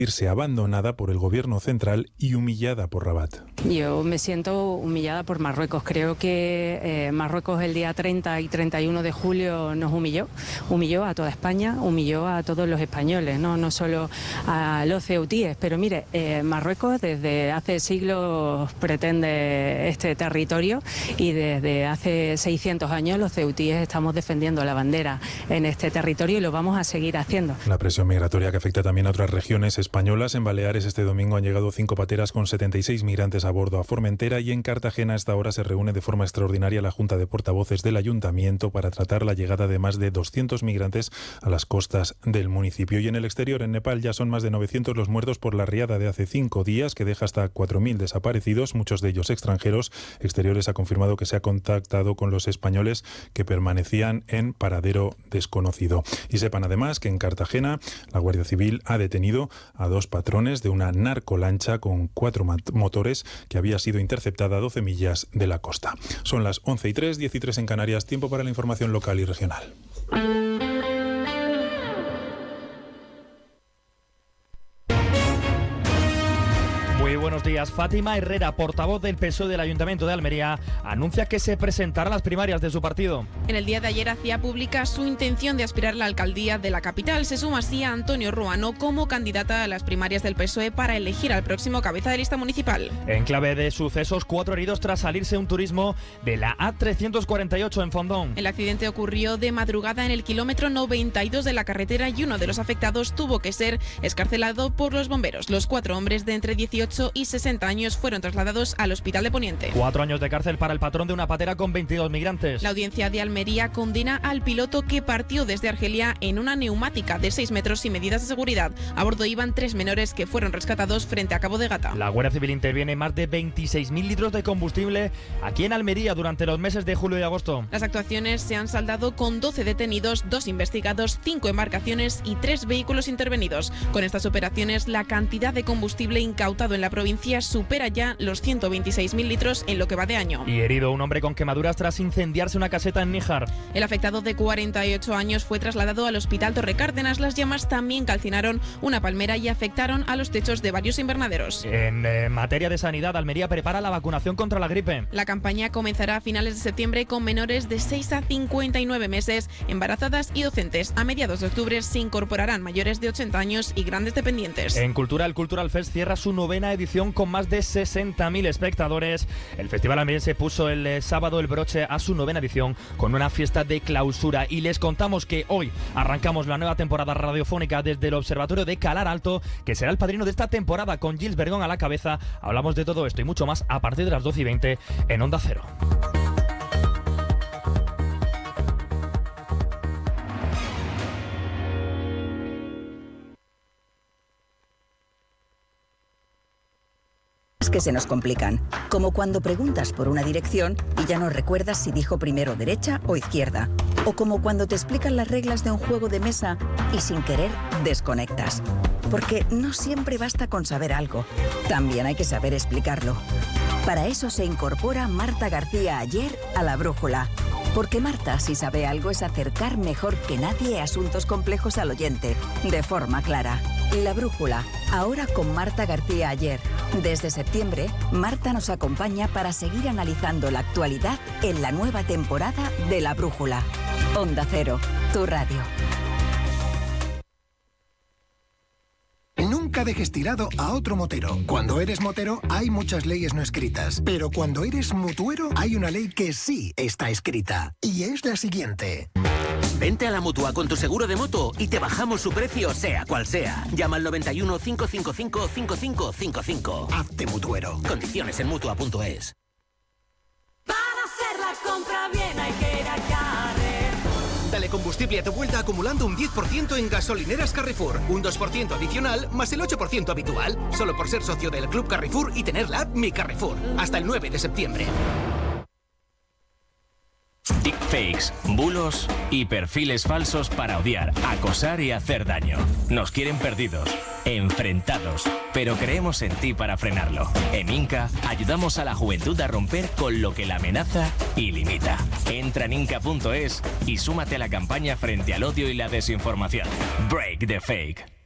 sentirse abandonada por el gobierno central y humillada por Rabat. Yo me siento humillada por Marruecos. Creo que Marruecos el día 30 y 31 de julio nos humilló a toda España, humilló a todos los españoles, no solo a los ceutíes. Pero mire, Marruecos desde hace siglos pretende este territorio y desde hace 600 años los ceutíes estamos defendiendo la bandera en este territorio y lo vamos a seguir haciendo. La presión migratoria que afecta también a otras regiones españolas. En Baleares este domingo han llegado 5 pateras con 76 migrantes a bordo a Formentera, y en Cartagena a esta hora se reúne de forma extraordinaria la Junta de Portavoces del Ayuntamiento para tratar la llegada de más de 200 migrantes a las costas del municipio. Y en el exterior, en Nepal, ya son más de 900 los muertos por la riada de hace 5 días, que deja hasta 4.000 desaparecidos, muchos de ellos extranjeros. Exteriores ha confirmado que se ha contactado con los españoles que permanecían en paradero desconocido. Y sepan además que en Cartagena la Guardia Civil ha detenido a 2 patrones de una narcolancha con 4 motores que había sido interceptada a 12 millas de la costa. Son las 11:03, 13 en Canarias. Tiempo para la información local y regional. Muy buenos días. Fátima Herrera, portavoz del PSOE del Ayuntamiento de Almería, anuncia que se presentará a las primarias de su partido. En el día de ayer hacía pública su intención de aspirar a la alcaldía de la capital. Se suma así a Antonio Ruano como candidata a las primarias del PSOE para elegir al próximo cabeza de lista municipal. En clave de sucesos, 4 heridos tras salirse un turismo de la A348 en Fondón. El accidente ocurrió de madrugada en el kilómetro 92 de la carretera y uno de los afectados tuvo que ser excarcelado por los bomberos. Los 4 hombres de entre 18 y 60 años fueron trasladados al Hospital de Poniente. 4 años de cárcel para el patrón de una patera con 22 migrantes. La audiencia de Almería condena al piloto que partió desde Argelia en una neumática de 6 metros sin medidas de seguridad. A bordo iban 3 menores que fueron rescatados frente a Cabo de Gata. La Guardia Civil interviene más de 26.000 litros de combustible aquí en Almería durante los meses de julio y agosto. Las actuaciones se han saldado con 12 detenidos, 2 investigados, 5 embarcaciones y 3 vehículos intervenidos. Con estas operaciones, la cantidad de combustible incautado en la provincia supera ya los 126.000 litros en lo que va de año. Y herido un hombre con quemaduras tras incendiarse una caseta en Níjar. El afectado de 48 años fue trasladado al Hospital Torre Cárdenas. Las llamas también calcinaron una palmera y afectaron a los techos de varios invernaderos. En materia de sanidad, Almería prepara la vacunación contra la gripe. La campaña comenzará a finales de septiembre con menores de 6 a 59 meses, embarazadas y docentes. A mediados de octubre se incorporarán mayores de 80 años y grandes dependientes. En Cultura, el Cultural Fest cierra su 9ª edición con más de 60.000 espectadores. El festival almeriense puso el sábado el broche a su 9ª edición con una fiesta de clausura, y les contamos que hoy arrancamos la nueva temporada radiofónica desde el Observatorio de Calar Alto, que será el padrino de esta temporada con Gilles Bergón a la cabeza. Hablamos de todo esto y mucho más a partir de las 12:20 en Onda Cero. Que se nos complican, como cuando preguntas por una dirección y ya no recuerdas si dijo primero derecha o izquierda, o como cuando te explican las reglas de un juego de mesa y sin querer desconectas. Porque no siempre basta con saber algo, también hay que saber explicarlo. Para eso se incorpora Marta García Ayer a La Brújula. Porque Marta, si sabe algo, es acercar mejor que nadie asuntos complejos al oyente, de forma clara. La Brújula, ahora con Marta García Ayer. Desde septiembre, Marta nos acompaña para seguir analizando la actualidad en la nueva temporada de La Brújula. Onda Cero, tu radio. Nunca dejes tirado a otro motero. Cuando eres motero hay muchas leyes no escritas, pero cuando eres mutuero hay una ley que sí está escrita, y es la siguiente. Vente a la Mutua con tu seguro de moto y te bajamos su precio sea cual sea. Llama al 91 555 5555. Hazte mutuero. Condiciones en Mutua.es. Para hacer la compra bien hay que ir a Carrefour. Dale combustible a tu vuelta acumulando un 10% en gasolineras Carrefour. Un 2% adicional más el 8% habitual. Solo por ser socio del Club Carrefour y tener la app Mi Carrefour. Hasta el 9 de septiembre. Deepfakes, bulos y perfiles falsos para odiar, acosar y hacer daño. Nos quieren perdidos, enfrentados, pero creemos en ti para frenarlo. En Inca ayudamos a la juventud a romper con lo que la amenaza y limita. Entra en inca.es y súmate a la campaña frente al odio y la desinformación. Break the Fake.